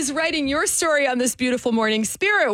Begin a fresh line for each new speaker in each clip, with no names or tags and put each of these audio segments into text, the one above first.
is writing your story on this beautiful morning. Spirit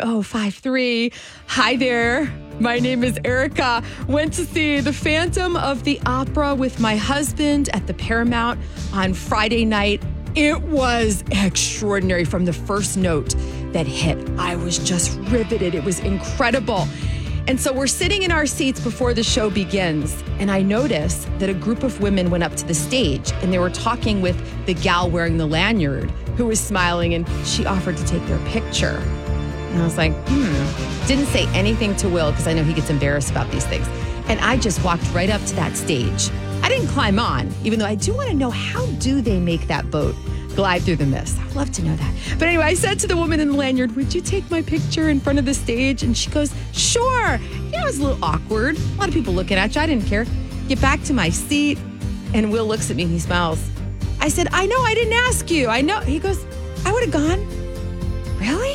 1053. Hi there. My name is Erica. Went to see The Phantom of the Opera with my husband at the Paramount on Friday night. It was extraordinary from the first note that hit. I was just riveted. It was incredible. And so we're sitting in our seats before the show begins, and I noticed that a group of women went up to the stage, and they were talking with the gal wearing the lanyard who was smiling, and she offered to take their picture. And I was like, Didn't say anything to Will because I know he gets embarrassed about these things. And I just walked right up to that stage. I didn't climb on, even though I do want to know, how do they make that boat glide through the mist? I'd love to know that. But anyway, I said to the woman in the lanyard, would you take my picture in front of the stage? And she goes, sure. It was a little awkward. A lot of people looking at you. I didn't care. Get back to my seat. And Will looks at me and he smiles. I said, I know, I didn't ask you. I know. He goes, I would have gone. Really?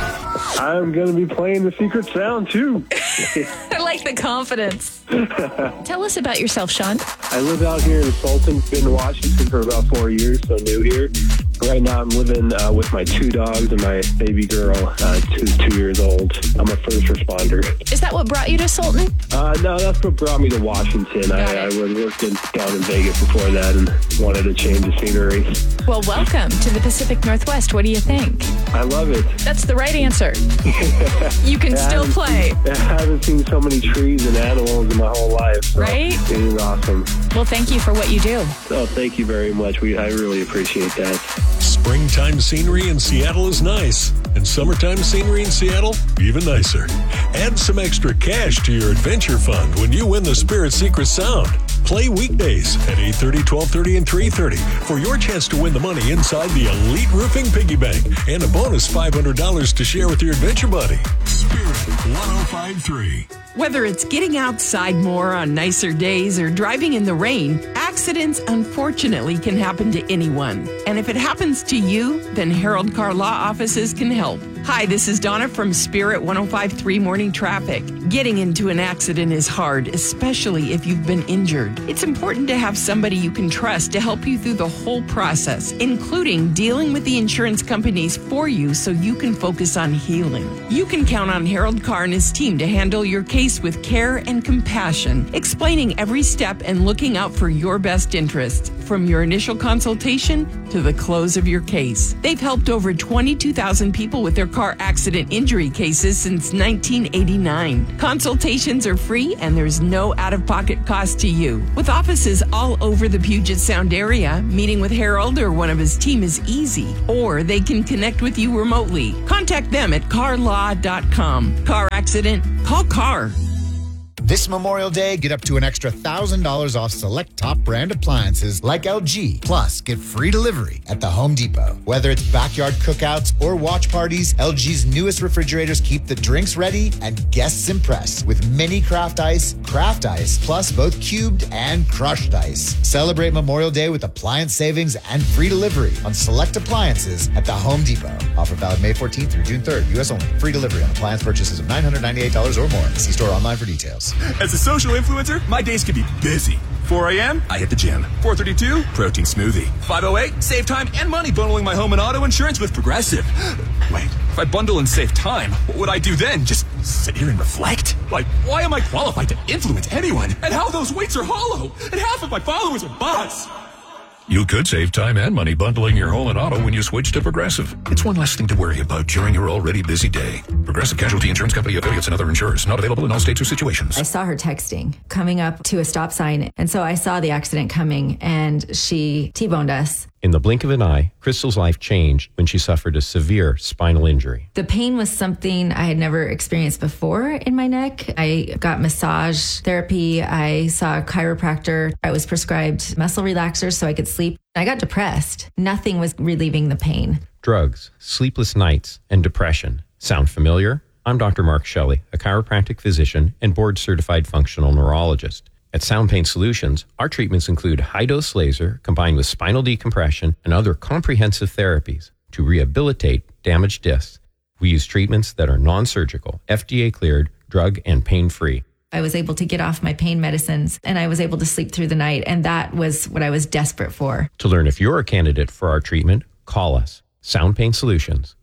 I'm going to be playing the secret sound, too.
I like the confidence. Tell us about yourself, Sean.
I live out here in Fulton, been in Washington for about 4 years, so new here. Right now I'm living with my 2 dogs and my baby girl, who's 2 years old. I'm a first responder.
Is that what brought you to Sultan?
No, that's what brought me to Washington. I was working down in Vegas before that and wanted to change the scenery.
Well, welcome to the Pacific Northwest. What do you think?
I love it.
That's the right answer. You can still play.
I haven't seen so many trees and animals in my whole life. So
right?
It is awesome.
Well, thank you for what you do.
Oh, thank you very much. I really appreciate that.
Springtime scenery in Seattle is nice, and summertime scenery in Seattle, even nicer. Add some extra cash to your adventure fund when you win the Spirit Secret Sound. Play weekdays at 8:30, 12:30, and 3:30 for your chance to win the money inside the Elite Roofing Piggy Bank and a bonus $500 to share with your adventure buddy. Spirit 1053.
Whether it's getting outside more on nicer days or driving in the rain, accidents unfortunately can happen to anyone. And if it happens to you, then Harold Car Law Offices can help. Hi, this is Donna from Spirit 1053 Morning Traffic. Getting into an accident is hard, especially if you've been injured. It's important to have somebody you can trust to help you through the whole process, including dealing with the insurance companies for you so you can focus on healing. You can count on Harold Carr and his team to handle your case with care and compassion, explaining every step and looking out for your best interests, from your initial consultation to the close of your case. They've helped over 22,000 people with their car accident injury cases since 1989. Consultations are free and there's no out-of-pocket cost to you. With offices all over the Puget Sound area, meeting with Harold or one of his team is easy, or they can connect with you remotely. Contact them at carlaw.com. Car accident? Call CAR.
This Memorial Day, get up to an extra $1,000 off select top brand appliances like LG. Plus, get free delivery at the Home Depot. Whether it's backyard cookouts or watch parties, LG's newest refrigerators keep the drinks ready and guests impressed with mini craft ice, plus both cubed and crushed ice. Celebrate Memorial Day with appliance savings and free delivery on select appliances at the Home Depot. Offer valid May 14th through June 3rd. U.S. only. Free delivery on appliance purchases of $998 or more. See store online for details.
As a social influencer, my days can be busy. 4 a.m., I hit the gym. 4:32, protein smoothie. 5:08, save time and money bundling my home and auto insurance with Progressive. Wait, if I bundle and save time, what would I do then? Just sit here and reflect? Like, why am I qualified to influence anyone? And how those weights are hollow? And half of my followers are bots.
You could save time and money bundling your home and auto when you switch to Progressive. It's one less thing to worry about during your already busy day. Progressive Casualty Insurance Company, affiliates, and other insurers. Not available in all states or situations.
I saw her texting, coming up to a stop sign. And so I saw the accident coming, and she T-boned us.
In the blink of an eye, Crystal's life changed when she suffered a severe spinal injury.
The pain was something I had never experienced before in my neck. I got massage therapy. I saw a chiropractor. I was prescribed muscle relaxers so I could sleep. I got depressed. Nothing was relieving the pain.
Drugs, sleepless nights, and depression. Sound familiar? I'm Dr. Mark Shelley, a chiropractic physician and board-certified functional neurologist. At Sound Pain Solutions, our treatments include high-dose laser combined with spinal decompression and other comprehensive therapies to rehabilitate damaged discs. We use treatments that are non-surgical, FDA-cleared, drug and pain-free.
I was able to get off my pain medicines and I was able to sleep through the night. And that was what I was desperate for.
To learn if you're a candidate for our treatment, call us Sound Pain Solutions,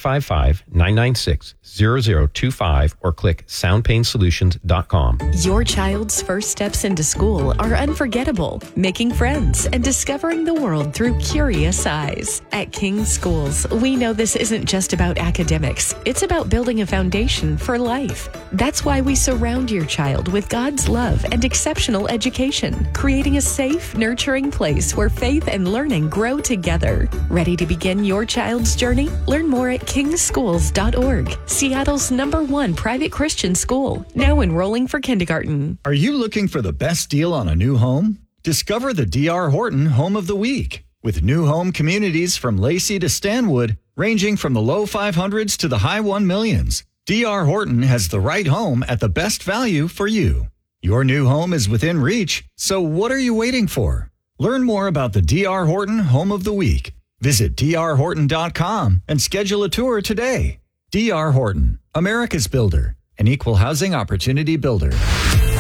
855-996-0025 or click soundpainsolutions.com.
Your child's first steps into school are unforgettable, making friends and discovering the world through curious eyes. At King Schools, we know this isn't just about academics. It's about building a foundation for life. That's why we surround your child with God's love and exceptional education, creating a safe, nurturing place where faith and learning grow together. Ready to begin your child's journey? Learn more at kingschools.org, Seattle's #1 private Christian school, now enrolling for kindergarten.
Are you looking for the best deal on a new home? Discover the D.R. Horton Home of the Week. With new home communities from Lacey to Stanwood, ranging from the low 500s to the high 1 millions, D.R. Horton has the right home at the best value for you. Your new home is within reach, so what are you waiting for? Learn more about the D.R. Horton Home of the Week. Visit drhorton.com and schedule a tour today. D.R. Horton, America's builder, an equal housing opportunity builder.